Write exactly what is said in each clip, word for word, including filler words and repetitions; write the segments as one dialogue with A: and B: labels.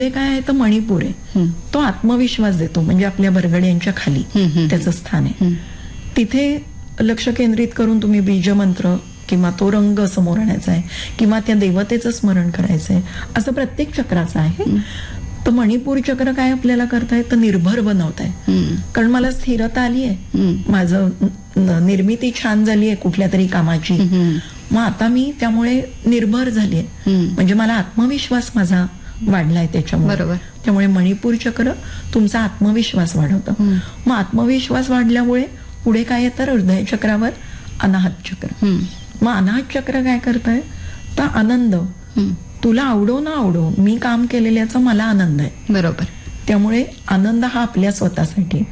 A: ते काय आहे तर मणिपूर आहे, तो आत्मविश्वास देतो. म्हणजे आपल्या बरगड्यांच्या खाली त्याचं स्थान आहे. तिथे लक्ष केंद्रित करून तुम्ही बीजमंत्र किंवा तो रंग समोर आणायचा आहे किंवा त्या देवतेचं स्मरण करायचंय, असं प्रत्येक चक्राचं आहे. तर मणिपूर चक्र काय आपल्याला करताय तर निर्भर बनवताय. कारण मला स्थिरता आली आहे, माझं निर्मिती छान झाली आहे कुठल्या तरी कामाची, मग आता मी त्यामुळे निर्भर झाली आहे. म्हणजे मला आत्मविश्वास माझा वाढलाय त्याच्यामुळे. बरोबर. त्यामुळे मणिपूर चक्र तुमचा आत्मविश्वास वाढवतं. मग आत्मविश्वास वाढल्यामुळे पुढे काय येतं हृदय चक्रावर अनाहत चक्र. मग अनाहत चक्र काय करताय तर आनंद, तुला आवडो ना आवडो मी काम केलेल्याचा मला आनंद आहे. बरोबर. त्यामुळे आनंद हा आपल्या स्वतःसाठी.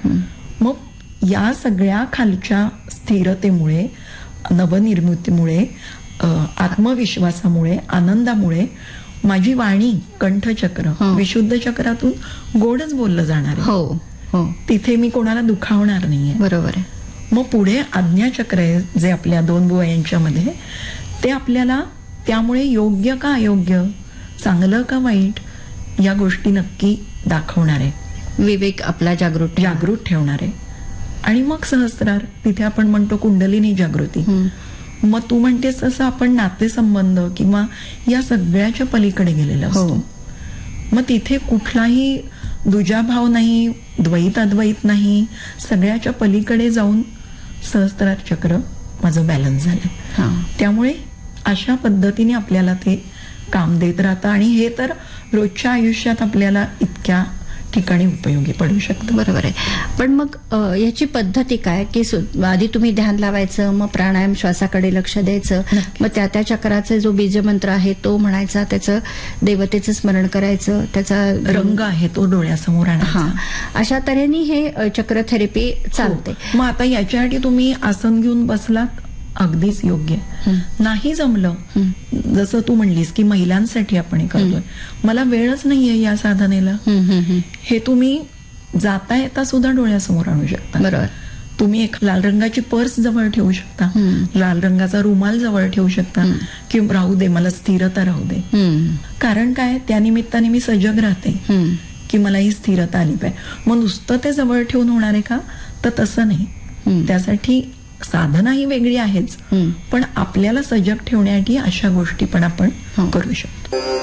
A: मग या सगळ्या खालच्या स्थिरतेमुळे, नवनिर्मितीमुळे, आत्मविश्वासामुळे, आनंदामुळे माझी वाणी कंठचक्र विशुद्ध चक्रातून गोडच बोललं जाणार आहे. हो हो. तिथे मी कोणाला दुखावणार नाहीये. बरोबर आहे. मग पुढे आज्ञाचक्र आहे जे आपल्या दोन बुवा यांच्यामध्ये, ते आपल्याला त्यामुळे योग्य का अयोग्य, चांगलं का वाईट या गोष्टी नक्की दाखवणार आहे. विवेक आपला जागृत जागृत ठेवणार आहे. आणि मग सहस्रार, तिथे आपण म्हणतो कुंडलिनी जागृती. मग तू म्हणतेस तसं आपण नातेसंबंध किंवा या सगळ्याच्या पलीकडे गेलेलं असतो. मग तिथे कुठलाही दुजाभाव नाही, द्वैत अद्वैत नाही, सगळ्याच्या पलीकडे जाऊन सहस्त्रार चक्र माझं बॅलन्स झालं. त्यामुळे अशा पद्धतीने आपल्याला ते काम देत राहतं. आणि हे तर रोजच्या आयुष्यात आपल्याला इतक्या ठिकाणी उपयोगी पडू शकतं. बरोबर आहे. पण मग याची पद्धती काय की आधी तुम्ही ध्यान लावायचं, मग प्राणायाम श्वासाकडे लक्ष द्यायचं, मग त्या त्या चक्राचा जो बीजमंत्र आहे तो म्हणायचा, त्याचं देवतेचं स्मरण करायचं, त्याचा रंग आहे तो डोळ्यासमोर आणायचा. अशा तऱ्हेने हे चक्र थेरपी चालते. मग आता याच्यासाठी तुम्ही आसन घेऊन बसलात अगदीच योग्य. नाही जमलं, जसं तू म्हणलीस की महिलांसाठी आपण हे करतोय, मला वेळच नाहीये या साधनेला, हे तुम्ही जाता येता सुद्धा डोळ्यासमोर आणू शकता. बरोबर. तुम्ही एक लाल रंगाची पर्स जवळ ठेवू शकता, लाल रंगाचा रुमाल जवळ ठेवू शकता, की राहू दे मला स्थिरता राहू दे. कारण काय, त्या निमित्ताने मी सजग राहते की मला ही स्थिरता आली पाहिजे. मग नुसतं ते जवळ ठेवून होणार आहे का तर तसं नाही. त्यासाठी साधना ही वेगळी आहेच, पण आपल्याला सजग ठेवण्यासाठी अशा गोष्टी पण आपण करू शकतो.